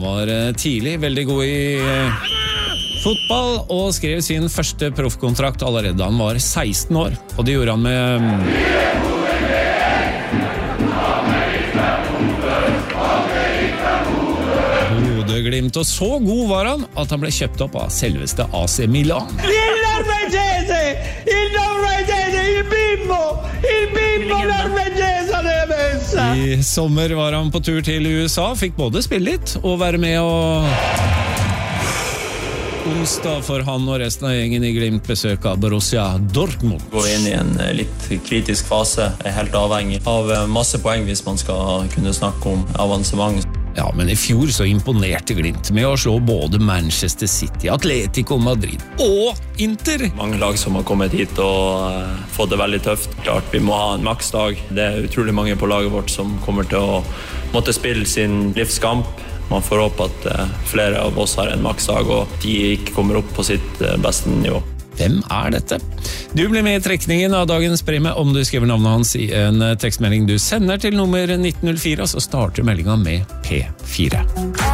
Var tidlig veldig god i fotball og skrev sin første proffkontrakt allerede da han var 16 år. Og det gjorde han med Glimt, og så god var han at han ble kjøpt opp av selveste AC Milan. I sommer var han på tur til USA, fikk både spille litt og være med og onsdag for han og resten av gjengen i Glimt besøk av Borussia Dortmund. Gå inn i en litt kritisk fase, helt avhengig av masse poeng hvis man skal kunne snakke om avansement. Ja, men i fjor så imponerte Glimt med å slå både Manchester City, Atletico Madrid og Inter. Mange lag som har kommet hit og fått det veldig tøft. Klart vi må ha en maksdag. Det utrolig mange på laget vårt som kommer til å måtte spille sin livskamp. Man får håpe at flere av oss har en maksdag og de ikke kommer opp på sitt beste nivå. Hvem dette? Du blir med i trekningen av dagens premie om du skriver navnet hans i en tekstmelding du sender til nummer 1904, og så starter meldingen med P4.